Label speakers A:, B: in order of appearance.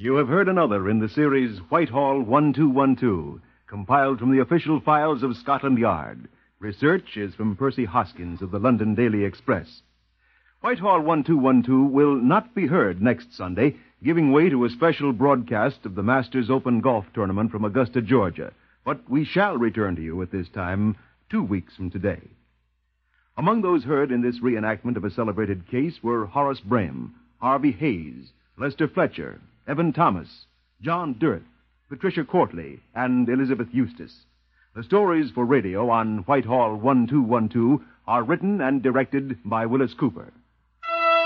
A: You have heard another in the series Whitehall 1212, compiled from the official files of Scotland Yard. Research is from Percy Hoskins of the London Daily Express. Whitehall 1212 will not be heard next Sunday, giving way to a special broadcast of the Masters Open Golf Tournament from Augusta, Georgia. But we shall return to you at this time 2 weeks from today. Among those heard in this reenactment of a celebrated case were Horace Brame, Harvey Hayes, Lester Fletcher, Evan Thomas, John Dirth, Patricia Courtley, and Elizabeth Eustace. The stories for radio on Whitehall 1212 are written and directed by Willis Cooper.